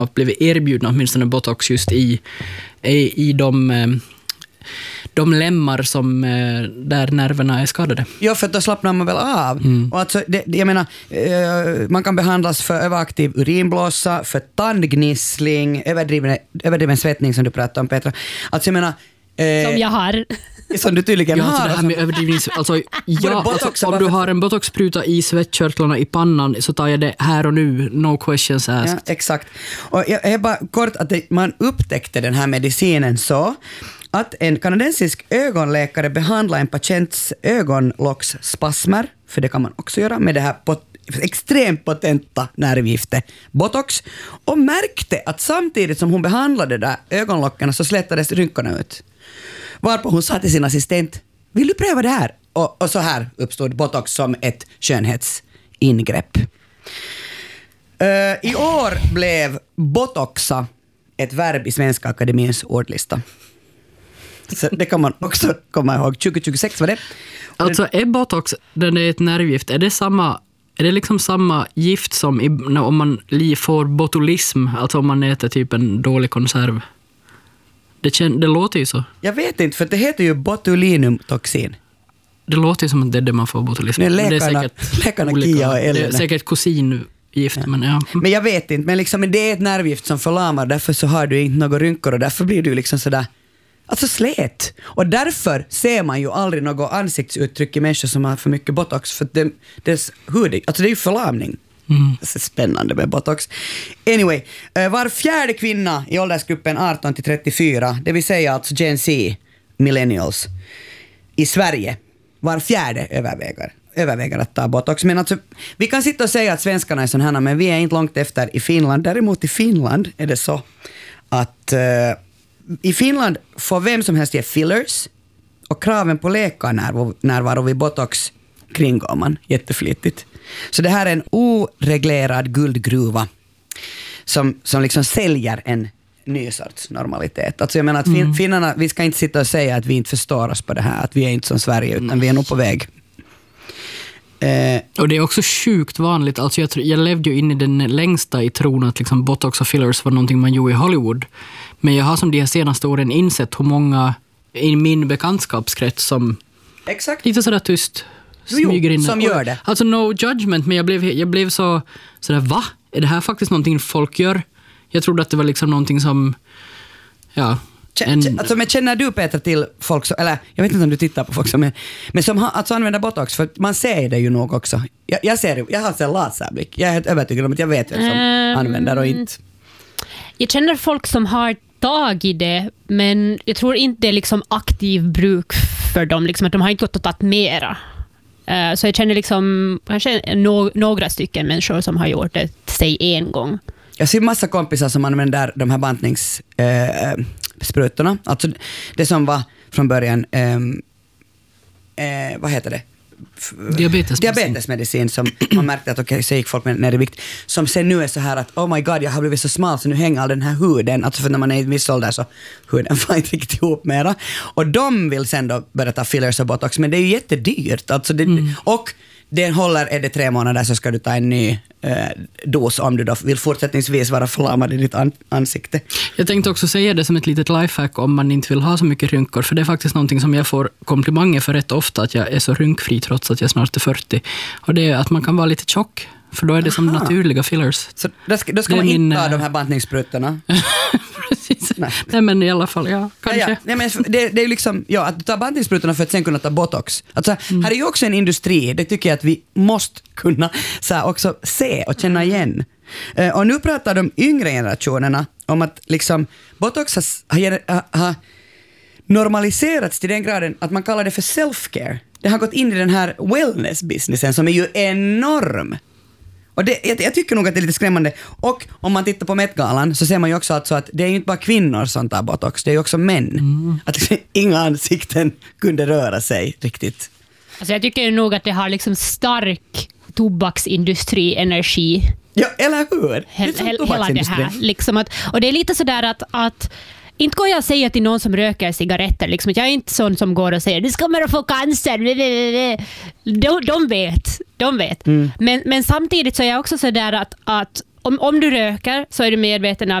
har blivit erbjudna åtminstone botox just i de lemmar som där nerverna är skadade. Ja, för då slappnar man väl av. Och alltså, jag menar, man kan behandlas för överaktiv urinblåsa, för tandgnissling, överdriven svettning som du pratade om, Petra. Alltså jag menar... som jag har. Som du tydligen har. Alltså det här med överdrivning, alltså, om du har en botoxspruta i svettkörtlarna i pannan så tar jag det här och nu, no questions asked. Ja, exakt. Och jag bara kort att man upptäckte den här medicinen så att en kanadensisk ögonläkare behandlar en patients ögonlocksspasmer, för det kan man också göra med det här extremt potenta nervgiftet botox, och märkte att samtidigt som hon behandlade där ögonlocken så slättades rynkorna ut. Varpå hon sa till sin assistent, vill du pröva det här? Och så här uppstod botox som ett skönhetsingrepp. I år blev botoxa ett verb i Svenska Akademiens ordlista. Så det kan man också komma ihåg. 2026 var det. Alltså är botox, den är ett nervgift, är det liksom samma gift som om man får botulism, alltså om man äter typ en dålig konserv? Det låter ju så. Jag vet inte, för det heter ju botulinumtoxin. Det låter ju som att det är det man får botulism. Det är läkarna Kia och Ellen. Det är säkert kusingift, ja. Men ja. Men jag vet inte, men liksom, det är ett nervgift som förlamar, därför så har du inte några rynkor och därför blir du liksom sådär, alltså slät. Och därför ser man ju aldrig något ansiktsuttryck i människor som har för mycket botox, för det är ju förlamning. Det är spännande med botox. Anyway, var fjärde kvinna i åldersgruppen 18-34, det vill säga alltså Gen Z, millennials, i Sverige, var fjärde överväger att ta botox. Men alltså, vi kan sitta och säga att svenskarna är sådana här, men vi är inte långt efter i Finland. Däremot i Finland är det så att i Finland får vem som helst ge fillers, och kraven på läkarnärvaro vid botox kringgår man jätteflitigt. Så det här är en oreglerad guldgruva som liksom säljer en ny sorts normalitet. Alltså jag menar att finnarna, vi ska inte sitta och säga att vi inte förstår oss på det här, att vi är inte som Sverige, utan vi är nog på väg. Och det är också sjukt vanligt. Alltså jag levde ju in i den längsta i tron att liksom botox och fillers var någonting man gjorde i Hollywood. Men jag har som de här senaste åren insett hur många i min bekantskapskrets som lite sådär tyst smyger in. Som gör det. Alltså no judgment, men jag blev sådär, va? Är det här faktiskt någonting folk gör? Jag trodde att det var liksom någonting som, ja... Alltså, men känner du, Petra, till folk som, eller jag vet inte om du tittar på folk som men som alltså använder botox, för man ser det ju nog också. Jag har en laserblick. Jag är helt övertygad om att jag vet vem som använder och inte. Jag känner folk som har tag i det, men jag tror inte det är liksom aktiv bruk för dem, liksom att de har inte gått och tagit mera. Så jag känner liksom kanske några stycken människor som har gjort det, säg en gång. Jag ser massa kompisar som använder de här bantningssprutorna. Alltså det som var från början, vad heter det? Diabetesmedicin som man märkte att okej, så gick folk ner i vikt. Som sen nu är så här att oh my god, jag har blivit så smal så nu hänger all den här huden. Alltså för när man är i viss ålder så huden får inte riktigt ihop mera. Och de vill sen då börja ta fillers och botox, men det är ju jättedyrt. Alltså och den håller, är det 3 månader så ska du ta en ny dos om du då vill fortsättningsvis vara förlamad i ditt ansikte. Jag tänkte också säga det som ett litet lifehack om man inte vill ha så mycket rynkor, för det är faktiskt någonting som jag får komplimanger för rätt ofta, att jag är så rynkfri trots att jag snart är 40. Och det är att man kan vara lite tjock, för då är det som naturliga fillers. Så då ska man inte ta de här bantningssprutorna. Precis. Nej, men i alla fall, ja, kanske. Ja. Nej, men det är ju liksom, ja, att du tar bantningssprutorna för att sen kunna ta botox. Alltså, här är ju också en industri, det tycker jag att vi måste kunna så här, också se och känna igen. Och nu pratar de yngre generationerna om att liksom, botox har normaliserats till den graden att man kallar det för self-care. Det har gått in i den här wellness-businessen som är ju enorm. Och jag tycker nog att det är lite skrämmande. Och om man tittar på Met-galan så ser man ju också att det är ju inte bara kvinnor som tar botox, det är ju också män. Att liksom, inga ansikten kunde röra sig riktigt. Alltså jag tycker nog att det har liksom stark tobaksindustri-energi. Ja, eller hur? Hela det här. Liksom och det är lite sådär att inte går jag att säga till någon som röker cigaretter liksom, att jag är inte sån som går och säger du kommer att få cancer. De vet. Men samtidigt så är jag också så där att om du röker så är du medveten av